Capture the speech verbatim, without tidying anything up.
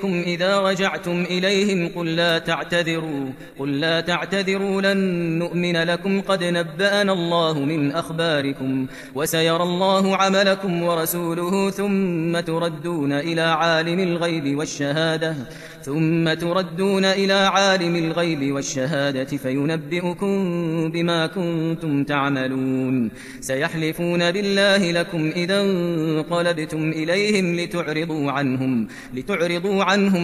إذا رجعتم إليهم قل لا تعتذروا قل لا تعتذروا لن نؤمن لكم قد نبأنا الله من أخباركم وسيرى الله عملكم ورسوله ثم تردون إلى عالم الغيب والشهادة ثم تردون إلى عالم الغيب والشهادة فينبئكم بما كنتم تعملون سيحلفون بالله لكم إذا انقلبتم إليهم لتعرضوا عنهم لتعرضوا عنهم